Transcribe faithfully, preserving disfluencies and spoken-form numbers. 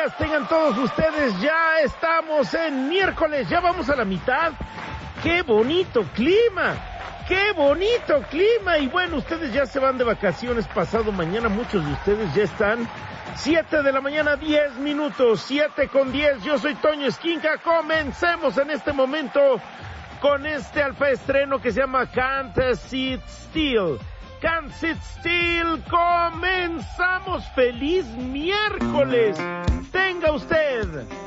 días tengan todos ustedes. Ya estamos en miércoles, ya vamos a la mitad. ¡Qué bonito clima! ¡Qué bonito clima! Y bueno, ustedes ya se van de vacaciones pasado mañana. Muchos de ustedes ya están. Siete de la mañana, diez minutos. Siete con diez. Yo soy Toño Esquinca. Comencemos en este momento con este alfa estreno que se llama Can't Sit Still. Can't Sit Still. Comenzamos. ¡Feliz miércoles! Tenga usted